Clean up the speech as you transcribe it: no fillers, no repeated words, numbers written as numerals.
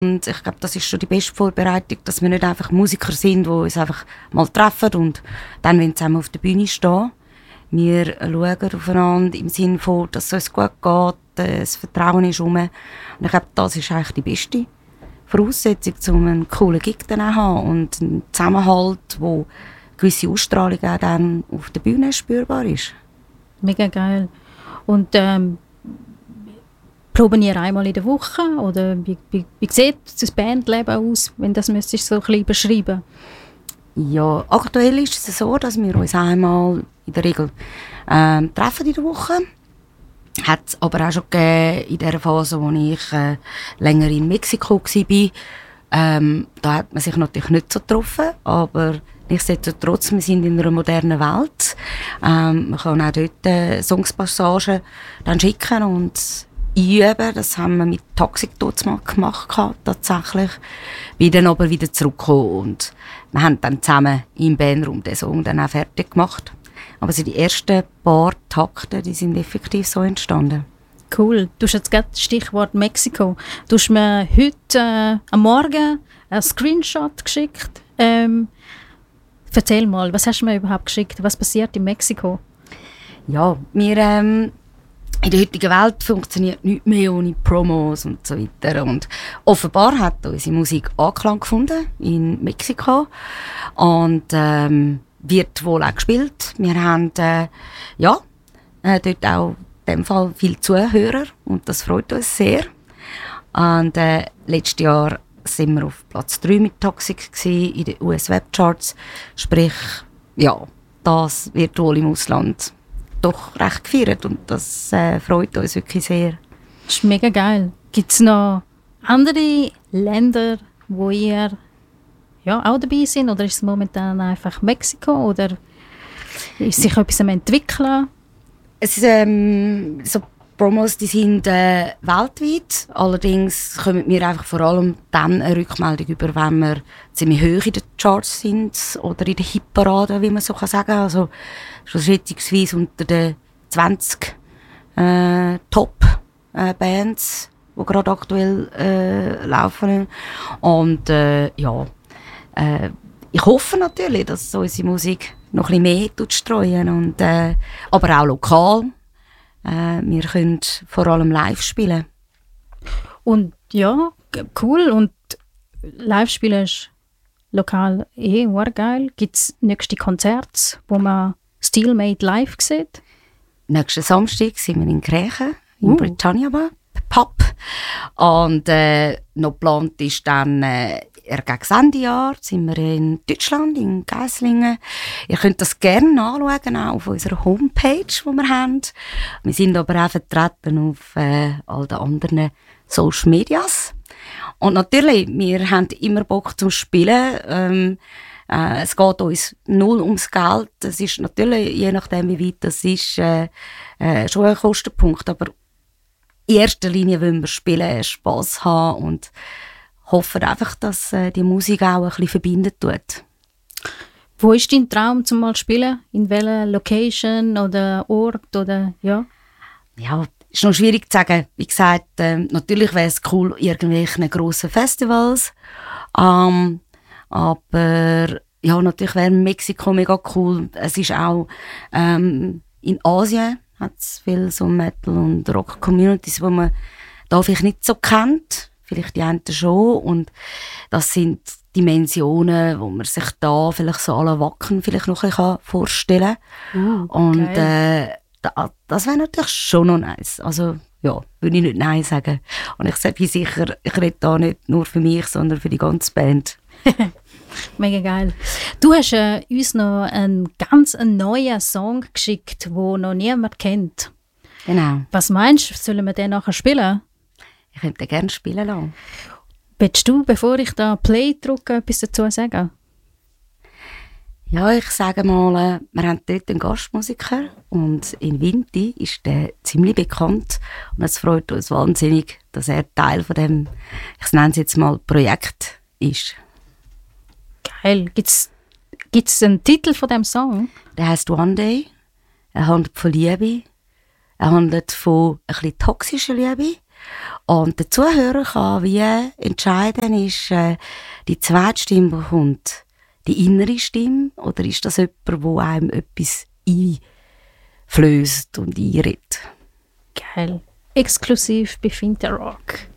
Und ich glaube, das ist schon die beste Vorbereitung, dass wir nicht einfach Musiker sind, die uns einfach mal treffen und dann, wenn wir zusammen auf der Bühne stehen, wir schauen aufeinander im Sinne von, dass es uns gut geht, das Vertrauen ist rum. Und ich glaube, das ist eigentlich die beste Voraussetzung, um einen coolen Gig dann zu haben und einen Zusammenhalt, wo gewisse Ausstrahlung auch dann auf der Bühne spürbar ist. Mega geil. Und proben ihr einmal in der Woche? Oder wie sieht das Bandleben aus, wenn das müsstest du so ein bisschen beschreiben? Ja, aktuell ist es so, dass wir uns einmal in der Regel treffen in der Woche. Hat es aber auch schon gegeben, in der Phase, wo ich länger in Mexiko war. Da hat man sich natürlich nicht so getroffen, aber nichtsdestotrotz, wir sind in einer modernen Welt. Man kann auch dort Songspassagen dann schicken und einüben. Das haben wir mit Toxic dort mal gemacht, tatsächlich. Bin dann aber wieder zurückgekommen und wir haben dann zusammen im Bandraum den Song dann auch fertig gemacht. Aber so die ersten paar Takte, die sind effektiv so entstanden. Cool. Du hast jetzt gerade das Stichwort Mexiko. Du hast mir heute am Morgen einen Screenshot geschickt. Erzähl mal, was hast du mir überhaupt geschickt? Was passiert in Mexiko? Ja, wir in der heutigen Welt funktioniert nichts mehr ohne Promos und so weiter. Und offenbar hat unsere Musik Anklang gefunden in Mexiko. Und wird wohl auch gespielt. Wir haben dort auch in dem Fall viele Zuhörer und das freut uns sehr. Und letztes Jahr sind wir auf Platz 3 mit Toxic gewesen, in den US-Webcharts. Sprich, ja, das wird wohl im Ausland doch recht gefeiert und das freut uns wirklich sehr. Das ist mega geil. Gibt es noch andere Länder, wo ihr auch dabei sind? Oder ist es momentan einfach Mexiko? Oder ist sich etwas am entwickeln? Es ist, so Promos, die sind weltweit. Allerdings kommen wir einfach vor allem dann eine Rückmeldung über, wenn wir ziemlich hoch in den Charts sind oder in den Hitparaden, wie man so sagen kann. Also schätzungsweise unter den 20 Top-Bands, die gerade aktuell laufen. Und ich hoffe natürlich, dass unsere Musik noch ein bisschen mehr streuen und aber auch lokal. Wir können vor allem live spielen. Und ja, cool. Und live spielen ist lokal geil. Gibt es nächste Konzerte, wo man Steelmade live sieht? Nächsten Samstag sind wir in Grächen, im Britannia Pub. Und noch geplant ist dann gegen Ende Jahr sind wir in Deutschland, in Geislingen. Ihr könnt das gerne anschauen, auch auf unserer Homepage, die wir haben. Wir sind aber auch vertreten auf all den anderen Social Medias. Und natürlich, wir haben immer Bock zum Spielen. Es geht uns null ums Geld. Es ist natürlich, je nachdem wie weit das ist, schon ein Kostenpunkt. Aber in erster Linie wollen wir spielen, Spass haben und hoffen einfach, dass die Musik auch ein bisschen verbinden tut. Wo ist dein Traum zum mal spielen? In welcher Location oder Ort oder ja? Ja, ist noch schwierig zu sagen. Wie gesagt, natürlich wäre es cool irgendwelchen grossen Festivals. Aber ja, natürlich wäre Mexiko mega cool. Es ist auch in Asien hat es viele so Metal- und Rock-Communities, die man da vielleicht nicht so kennt. Vielleicht die einen schon. Und das sind Dimensionen, wo man sich da vielleicht so alle Wacken vielleicht noch ein bisschen vorstellen kann. Und das wäre natürlich schon noch nice. Also ja, würde ich nicht Nein sagen. Und ich bin sicher, ich rede da nicht nur für mich, sondern für die ganze Band. Mega geil. Du hast uns noch einen ganz neuen Song geschickt, den noch niemand kennt. Genau. Was meinst du, sollen wir den nachher spielen? Ich könnte gerne spielen lassen. Willst du, bevor ich da Play drücke, etwas dazu sagen? Ja, ich sage mal, wir haben dort einen Gastmusiker und in Vinti ist der ziemlich bekannt und es freut uns wahnsinnig, dass er Teil von dem, ich nenne es jetzt mal, Projekt ist. Geil. Gibt's einen Titel von dem Song? Der heisst «One Day». Er handelt von Liebe. Er handelt von ein bisschen toxischer Liebe. Und der Zuhörer kann wie entscheiden, ist die zweite Stimme, die kommt, die innere Stimme, oder ist das jemand, der einem etwas einflößt und einredet? Geil. Exklusiv bei Finta Rock.